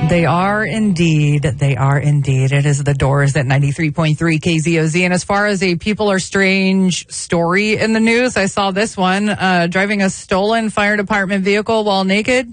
They are indeed. They are indeed. It is The Doors at 93.3 KZOZ. And as far as a People Are Strange story in the news, I saw this one, driving a stolen fire department vehicle while naked.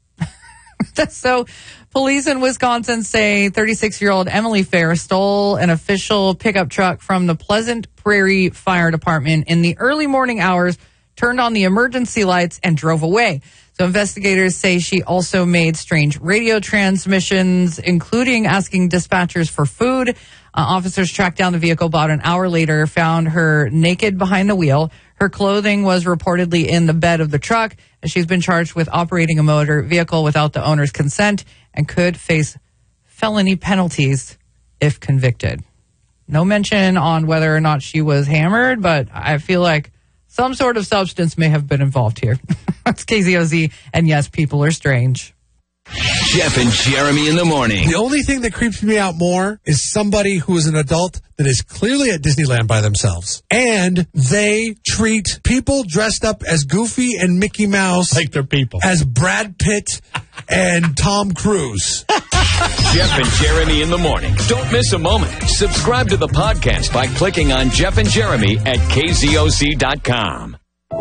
So police in Wisconsin say 36-year-old Emily Fair stole an official pickup truck from the Pleasant Prairie Fire Department in the early morning hours, turned on the emergency lights, and drove away. So investigators say she also made strange radio transmissions, including asking dispatchers for food. Officers tracked down the vehicle about an hour later, found her naked behind the wheel. Her clothing was reportedly in the bed of the truck, and she's been charged with operating a motor vehicle without the owner's consent and could face felony penalties if convicted. No mention on whether or not she was hammered, but I feel like some sort of substance may have been involved here. That's KZOZ, and yes, people are strange. Jeff and Jeremy in the morning. The only thing that creeps me out more is somebody who is an adult that is clearly at Disneyland by themselves. And they treat people dressed up as Goofy and Mickey Mouse like they're people. As Brad Pitt and Tom Cruise. Jeff and Jeremy in the morning. Don't miss a moment. Subscribe to the podcast by clicking on Jeff and Jeremy at KZOC.com.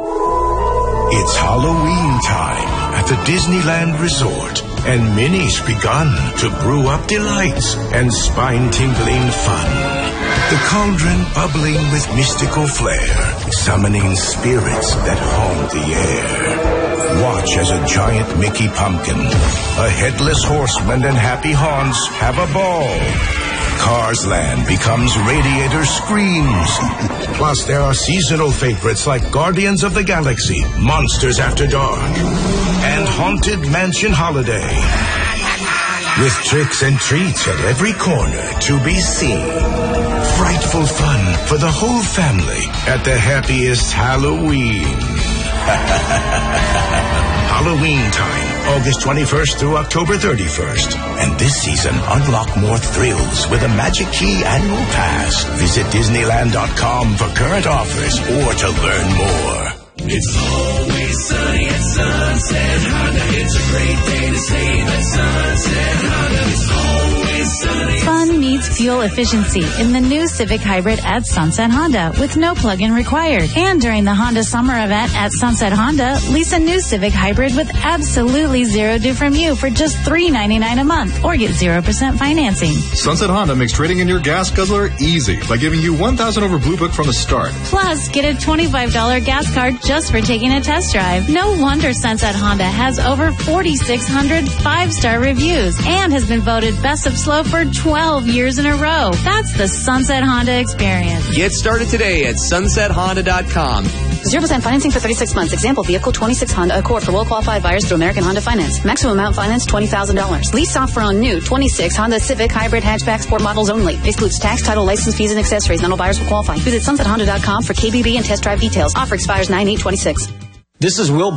It's Halloween time at the Disneyland Resort, and Minnie's begun to brew up delights and spine-tingling fun. The cauldron bubbling with mystical flair, summoning spirits that haunt the air. Watch as a giant Mickey pumpkin, a headless horseman, and happy haunts have a ball. Cars Land becomes Radiator Screams. Plus, there are seasonal favorites like Guardians of the Galaxy, Monsters After Dark, and Haunted Mansion Holiday. With tricks and treats at every corner to be seen. Frightful fun for the whole family at the happiest Halloween. Halloween time, August 21st through October 31st. And this season, unlock more thrills with a Magic Key annual pass. Visit Disneyland.com for current offers or to learn more. It's always sunny at Sunset Honda. It's a great day to save at Sunset Honda. It's always sunny. Fun meets fuel efficiency in the new Civic Hybrid at Sunset Honda with no plug-in required. And during the Honda Summer event at Sunset Honda, lease a new Civic Hybrid with absolutely zero due from you for just $3.99 a month or get 0% financing. Sunset Honda makes trading in your gas guzzler easy by giving you $1,000 over Blue Book from the start. Plus, get a $25 gas card just for taking a test drive. No wonder Sunset Honda has over 4,600 five-star reviews and has been voted Best of Slow for 12 years in a row. That's the Sunset Honda experience. Get started today at sunsethonda.com. 0% financing for 36 months. Example vehicle 26 Honda Accord for well-qualified buyers through American Honda Finance. Maximum amount financed $20,000. Lease offer on new 26 Honda Civic Hybrid hatchback sport models only. Excludes tax, title, license fees, and accessories. Not all buyers will qualify. Visit sunsethonda.com for KBB and test drive details. Offer expires 9/8/26. This is Will